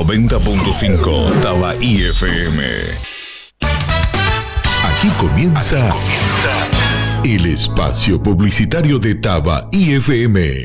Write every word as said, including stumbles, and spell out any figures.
noventa punto cinco Tabaí F M. Aquí comienza, Aquí comienza el espacio publicitario de Tabaí F M.